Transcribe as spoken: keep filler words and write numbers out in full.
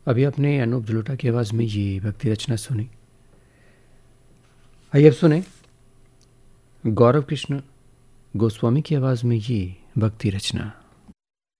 अभी आपने अनूप जलोटा की आवाज़ में ये भक्ति रचना सुनी। आइए अब सुने गौरव कृष्ण गोस्वामी की आवाज़ में ये भक्ति रचना।